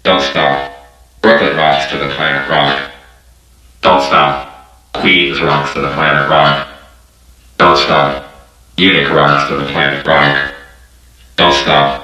Don't stop. Brooklyn rocks to the planet rock. Don't stop. Queens rocks to the planet rock. Don't stop. Munich rocks to the planet rock. Don't stop.